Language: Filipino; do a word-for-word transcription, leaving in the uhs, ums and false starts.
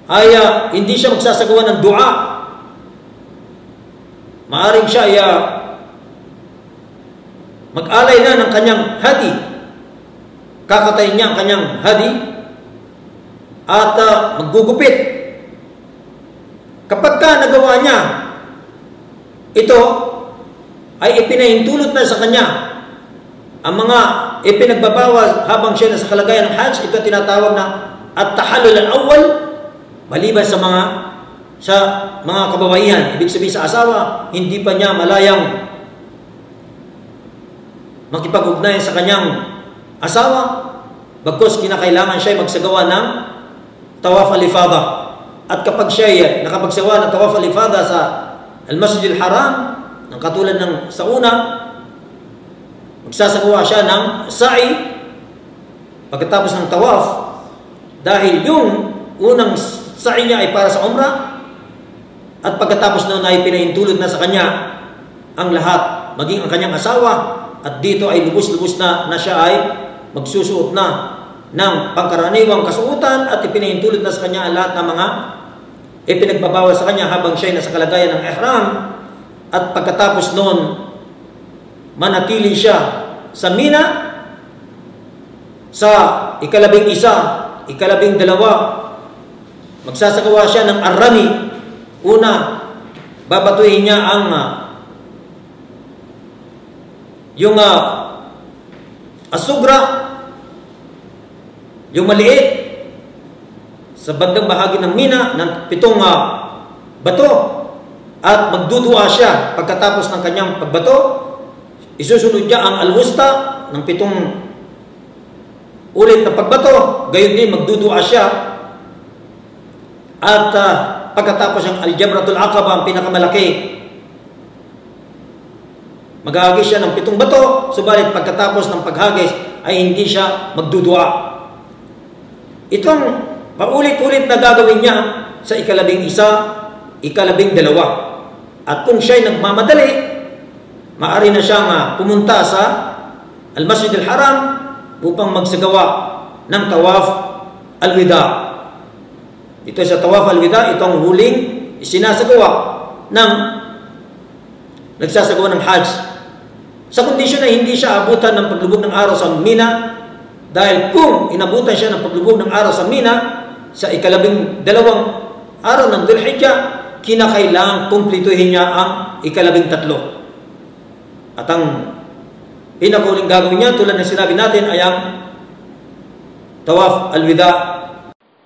ay uh, hindi siya magsasagawa ng dua. Maaring siya ay uh, mag-alay na ng kanyang hadi. Kakatayin niya ang kanyang hadi at uh, maggugupit. Kapag ka nagawa niya ito, ay ipinahintulot na sa kanya ang mga ipinagbabawal habang siya na sa kalagayan ng Hajj. Ito tinatawag na at-tahallul al-awwal, maliban sa mga sa mga kababaihan. Ibig sabihin sa asawa, hindi pa niya malayang makipag-ugnayan sa kanyang asawa, bagkus kinakailangan siya magsagawa ng tawaf al-ifada. At kapag siya ay nakapagsagawa ng tawaf al-ifada sa al-Masjid al-Haram, ng katulad ng sa una, magsasagawa siya ng sa'i pagkatapos ng tawaf, dahil yung unang sa'i niya ay para sa umrah, at pagkatapos noon ay pinahintulot na sa kanya ang lahat, maging ang kanyang asawa, at dito ay lubos-lubos na na siya ay magsusuot na ng pangkaraniwang kasuotan, at ipinahintulot na sa kanya ang lahat ng mga ipinagbabawal sa kanya habang siya ay nasa kalagayan ng ihram. At pagkatapos noon, manatili siya sa Mina sa ikalabing isa, ikalabing dalawa, magsasagawa siya ng arami. Una, babatuhin niya ang uh, yung uh, asugra, yung maliit sa bandang bahagi ng Mina ng pitong uh, bato, at magdudua siya pagkatapos ng kanyang pagbato. Isusunod niya ang al-wusta ng pitong ulit na pagbato, gayon din magdudua siya, at uh, pagkatapos ang al-jamratul aqaba, ang pinakamalaki, maghahagis siya ng pitong bato, subalit pagkatapos ng paghagis ay hindi siya magdudua. Itong paulit-ulit na gagawin niya sa ikalabing isa, ikalabing dalawa. At kung siya'y nagmamadali, maaari na siyang uh, pumunta sa al-Masjid al-Haram upang magsagawa ng tawaf al-wida. Ito sa tawaf al-wida, itong huling isinasagawa ng nagsasagawa ng Hajj. Sa kondisyon na hindi siya abutan ng paglubog ng araw sa Mina, dahil kung inabutan siya ng paglubog ng araw sa Mina sa ikalabing dalawang araw ng Dhul Hijjah, kinakailangang kumplituhin niya ang ikalabing tatlo. At ang pinakauling gagawin niya, tulad ng sinabi natin, ay ang tawaf al-wida